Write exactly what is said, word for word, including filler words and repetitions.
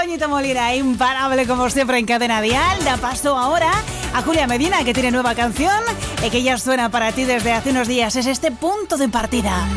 Toñito Molina, imparable como siempre en Cadena Dial. Da paso ahora a Julia Medina, que tiene nueva canción y que ya suena para ti desde hace unos días. Es este Punto de Partida.